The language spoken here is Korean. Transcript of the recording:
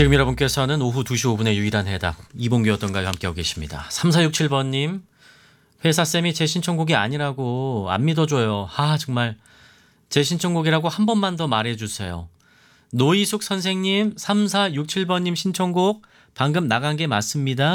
지금 여러분께서는 오후 2시 5분의 유일한 해답 이봉규였던가요 함께하고 계십니다. 3467번님 회사쌤이 제 신청곡이 아니라고 안 믿어줘요. 정말 제 신청곡이라고 한 번만 더 말해주세요. 노희숙 선생님 3467번님 신청곡 방금 나간 게 맞습니다.